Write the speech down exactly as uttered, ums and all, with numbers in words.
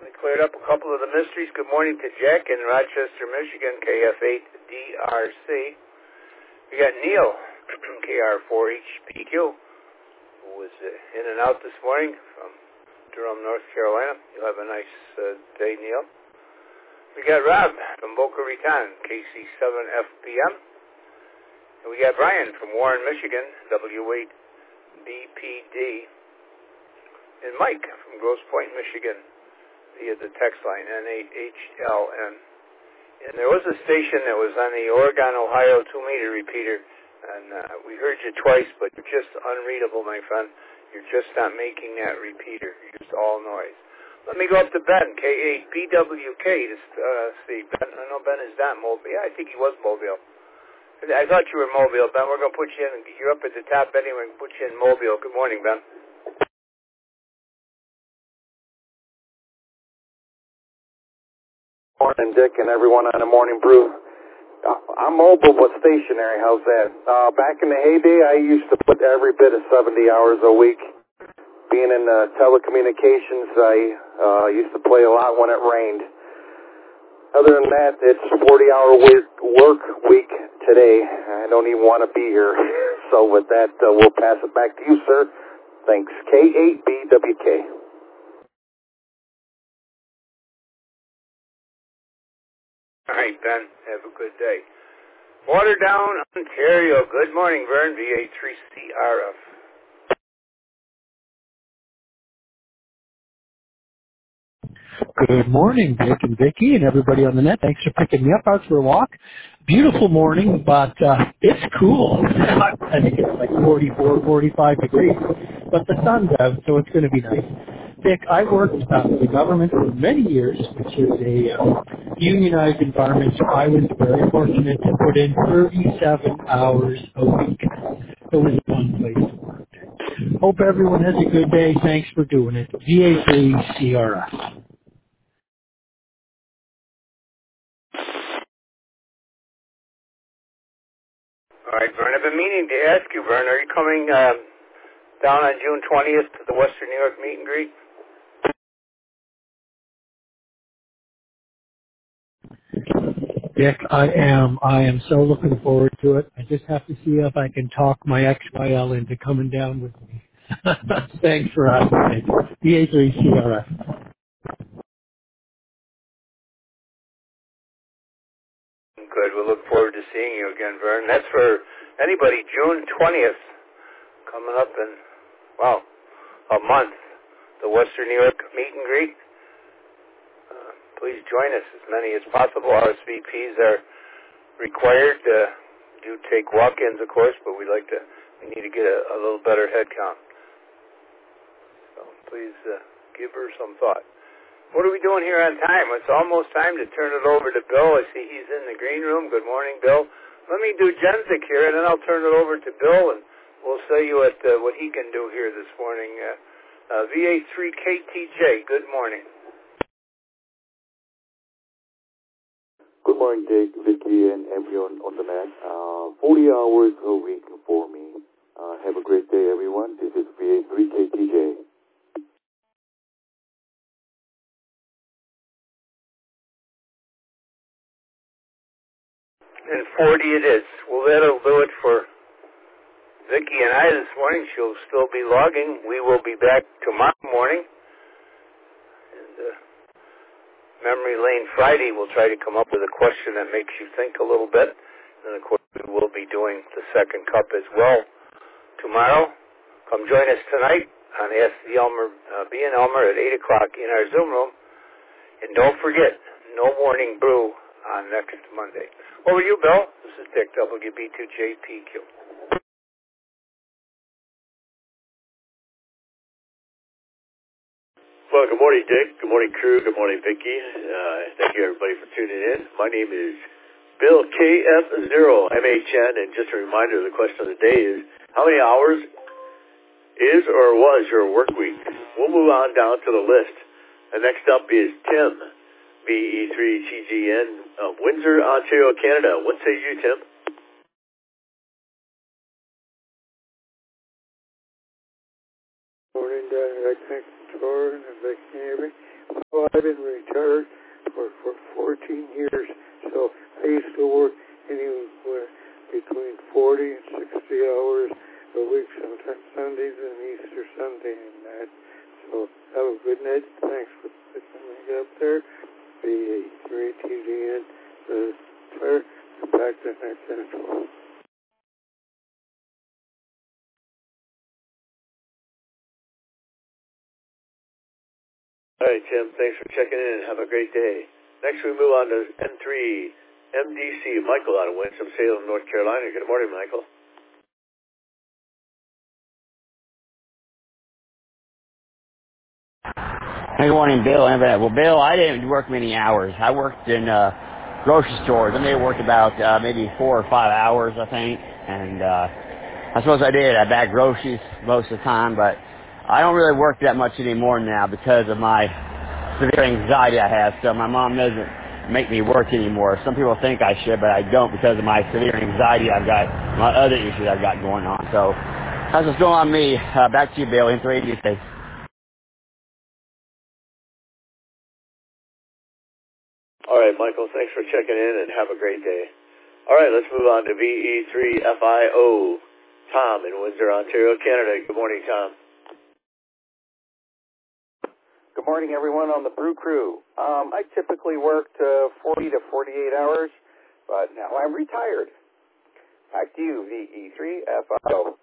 We cleared up a couple of the mysteries. Good morning to Jack in Rochester, Michigan, K F eight D R C. We got Neil, K R four H P Q, who was uh, in and out this morning from Durham, North Carolina. You'll have a nice uh, day, Neil. We got Rob from Boca Raton, K C seven F P M. And we got Brian from Warren, Michigan, W eight B P D. And Mike from Grosse Pointe, Michigan, via the text line, N eight H L N. And there was a station that was on the Oregon, Ohio two-meter repeater, and uh, we heard you twice, but you're just unreadable, my friend. You're just not making that repeater. You're just all noise. Let me go up to Ben, K eight B W K, to uh, see. Ben, I know Ben is not Mobile. Yeah, I think he was Mobile. I thought you were Mobile, Ben. We're going to put you in. You're up at the top anyway. We're going to put you in Mobile. Good morning, Ben. Morning, Dick, and everyone on the Morning Brew. Uh, I'm mobile but stationary. How's that? Uh, back in the heyday, I used to put every bit of seventy hours a week. Being in uh, telecommunications, I uh, used to play a lot when it rained. Other than that, it's forty-hour work, work week today. I don't even want to be here. So with that, uh, we'll pass it back to you, sir. Thanks. K eight B W K. All right, Ben. Have a good day. Waterdown, Ontario. Good morning, Vern, V A three C R F. Good morning, Dick and Vicki and everybody on the net. Thanks for picking me up out for a walk. Beautiful morning, but uh, it's cool. I think it's like forty-four, forty-five degrees, but the sun's out, so it's going to be nice. Dick, I worked uh, for the government for many years, which is a uh, unionized environment, so I was very fortunate to put in thirty-seven hours a week. It was a fun place to work. Hope everyone has a good day. Thanks for doing it. V A three C R F. All right, Vern. I've been meaning to ask you, Vern, are you coming um, down on June twentieth to the Western New York meet and greet? Dick, I am. I am so looking forward to it. I just have to see if I can talk my X Y L into coming down with me. Thanks for having me. V A three C R F. Good. We'll look forward to seeing you again, Vern. That's for anybody, June twentieth, coming up in, wow, a month. The Western New York meet and greet. Uh, please join us, as many as possible. R S V Ps are required. Uh, do take walk-ins, of course, but we'd like to, we need to get a, a little better head count. So please uh, give her some thought. What are we doing here on time? It's almost time to turn it over to Bill. I see he's in the green room. Good morning, Bill. Let me do Jenzik here, and then I'll turn it over to Bill, and we'll show you what, uh, what he can do here this morning. Uh, uh, V A three K T J, good morning. Good morning, Dick, Vicky, and everyone on the net. Uh, forty hours a week for me. Uh, have a great day, everyone. This is V A three K T J. And forty it is. Well, that'll do it for Vicki and I this morning. She'll still be logging. We will be back tomorrow morning. And uh, Memory Lane Friday, we'll try to come up with a question that makes you think a little bit. And, of course, we will be doing the second cup as well tomorrow. Come join us tonight on Ask the Elmer, uh, B and Elmer at eight o'clock in our Zoom room. And don't forget, no morning brew on next Monday. Over to you, Bill. This is Dick, W B two J P Q. Well, good morning, Dick. Good morning, crew. Good morning, Vicki. Uh, thank you, everybody, for tuning in. My name is Bill K F zero M H N, and just a reminder, the question of the day is, how many hours is or was your work week? We'll move on down to the list. And next up is Tim, V E three T G N of Windsor, Ontario, Canada. What say you, Tim? Morning, Director Jordan and Vicky. Well, I I've been retired for, for fourteen years, so I used to work anywhere between forty and sixty hours a week, sometimes Sundays and Easter Sunday and that. So have a good night. Thanks for picking me up there. V A three T D N, the clear, back to next info. All right, Tim, thanks for checking in and have a great day. Next, we move on to N three M D C. Michael out of Winston-Salem, North Carolina. Good morning, Michael. Hey, good morning, Bill. Well, Bill, I didn't work many hours. I worked in uh, grocery stores. I may have worked about uh, maybe four or five hours, I think. And uh, I suppose I did. I bagged groceries most of the time, but I don't really work that much anymore now because of my severe anxiety I have. So my mom doesn't make me work anymore. Some people think I should, but I don't because of my severe anxiety I've got, my other issues I've got going on. So that's what's going on with me. Uh, back to you, Bill. In three eighty Stay. All right, Michael, thanks for checking in and have a great day. All right, let's move on to V E three F I O. Tom in Windsor, Ontario, Canada. Good morning, Tom. Good morning, everyone on the Brew Crew. Um, I typically worked uh, forty to forty-eight hours, but now I'm retired. Back to you, V E three F I O.